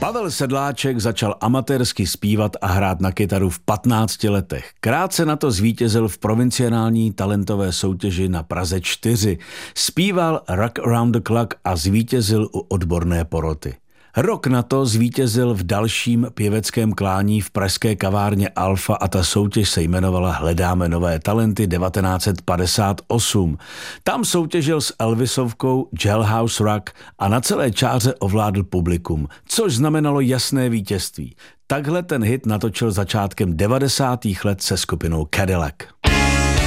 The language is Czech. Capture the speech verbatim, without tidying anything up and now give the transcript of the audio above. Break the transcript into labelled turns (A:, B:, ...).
A: Pavel Sedláček začal amatérsky zpívat a hrát na kytaru v patnácti letech. Krátce na to zvítězil v provincionální talentové soutěži na Praze čtyři. Zpíval Rock Around the Clock a zvítězil u odborné poroty. Rok na to zvítězil v dalším pěveckém klání v pražské kavárně Alfa a ta soutěž se jmenovala Hledáme nové talenty devatenáct set padesát osm. Tam soutěžil s Elvisovkou Jailhouse Rock a na celé čáře ovládl publikum, což znamenalo jasné vítězství. Takhle ten hit natočil začátkem devadesátých let se skupinou Cadillac.